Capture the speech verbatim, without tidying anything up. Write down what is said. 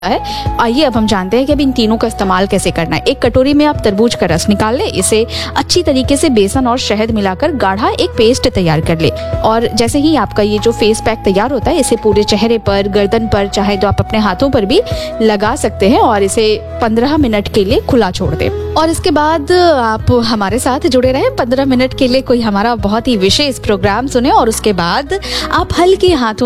है। आइए अब हम जानते हैं कि अब इन तीनों का इस्तेमाल कैसे करना है। एक कटोरी में आप तरबूज का रस निकाल लें, इसे अच्छी तरीके से बेसन और शहद मिलाकर गाढ़ा एक पेस्ट तैयार कर ले। और जैसे ही आपका ये जो फेस पैक तैयार होता है, इसे पूरे चेहरे पर, गर्दन पर, चाहे तो आप अपने हाथों पर भी लगा सकते हैं और इसे पंद्रह मिनट के लिए खुला छोड़ दें। और इसके बाद आप हमारे साथ जुड़े रहें पंद्रह मिनट के लिए, कोई हमारा बहुत ही विशेष प्रोग्राम सुने और उसके बाद आप हल्के हाथों